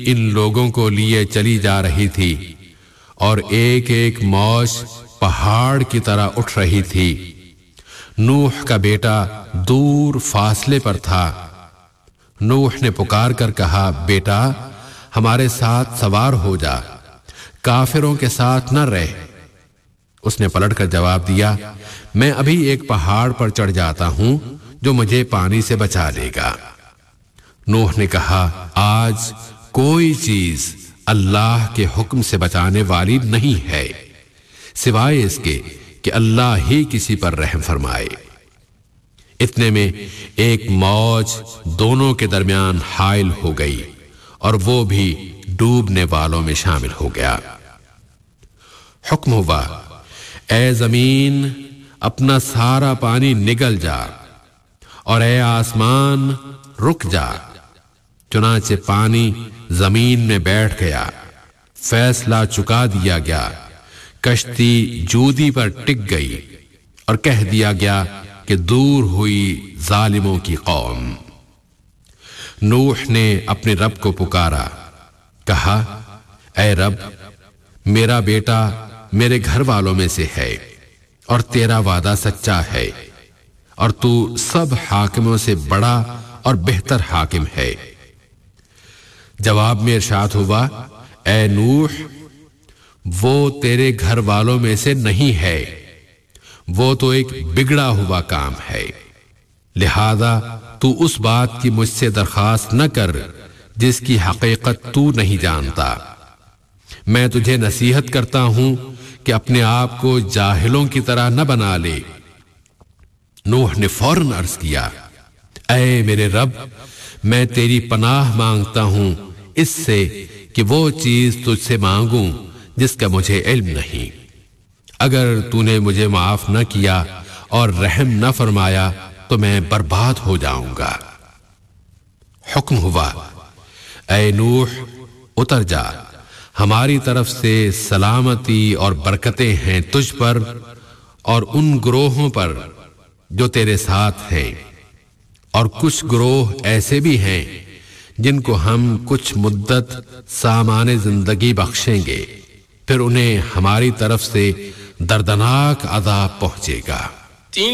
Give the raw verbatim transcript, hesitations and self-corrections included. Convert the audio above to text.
ان لوگوں کو لیے چلی جا رہی تھی اور ایک ایک موج پہاڑ کی طرح اٹھ رہی تھی۔ نوح کا بیٹا دور فاصلے پر تھا۔ نوح نے پکار کر کہا، بیٹا ہمارے ساتھ سوار ہو جا، کافروں کے ساتھ نہ رہ۔ اس نے پلٹ کر جواب دیا، میں ابھی ایک پہاڑ پر چڑھ جاتا ہوں جو مجھے پانی سے بچا لے گا۔ نوح نے کہا، آج کوئی چیز اللہ کے حکم سے بچانے والی نہیں ہے سوائے اس کے کہ اللہ ہی کسی پر رحم فرمائے۔ اتنے میں ایک موج دونوں کے درمیان حائل ہو گئی اور وہ بھی ڈوبنے والوں میں شامل ہو گیا۔ حکم ہوا، اے زمین اپنا سارا پانی نگل جا، اور اے آسمان رک جا۔ چنانچہ پانی زمین میں بیٹھ گیا، فیصلہ چکا دیا گیا، کشتی جودی پر ٹک گئی اور کہہ دیا گیا کہ دور ہوئی ظالموں کی قوم۔ نوح نے اپنے رب کو پکارا، کہا، اے رب میرا بیٹا میرے گھر والوں میں سے ہے اور تیرا وعدہ سچا ہے، اور تو سب حاکموں سے بڑا اور بہتر حاکم ہے۔ جواب میں ارشاد ہوا، اے نوح وہ تیرے گھر والوں میں سے نہیں ہے، وہ تو ایک بگڑا ہوا کام ہے، لہذا تو اس بات کی مجھ سے درخواست نہ کر جس کی حقیقت تو نہیں جانتا۔ میں تجھے نصیحت کرتا ہوں کہ اپنے آپ کو جاہلوں کی طرح نہ بنا لے۔ نوح نے فوراً عرض کیا، اے میرے رب میں تیری پناہ مانگتا ہوں اس سے کہ وہ چیز تجھ سے مانگوں جس کا مجھے علم نہیں۔ اگر تو نے مجھے معاف نہ کیا اور رحم نہ فرمایا تو میں برباد ہو جاؤں گا۔ حکم ہوا، اے نوح اتر جا، ہماری طرف سے سلامتی اور برکتیں ہیں تجھ پر اور ان گروہوں پر جو تیرے ساتھ ہیں، اور کچھ گروہ ایسے بھی ہیں جن کو ہم کچھ مدت سامان زندگی بخشیں گے، پھر انہیں ہماری طرف سے دردناک عذاب پہنچے گا۔